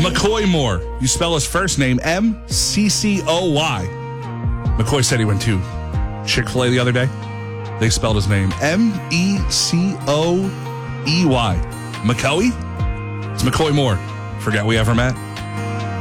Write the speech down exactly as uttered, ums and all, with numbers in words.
McCoy Moore. You spell his first name M C C O Y. McCoy said he went to Chick-fil-A the other day. They spelled his name M E C O E Y. McCoy? It's McCoy Moore. Forget we ever met.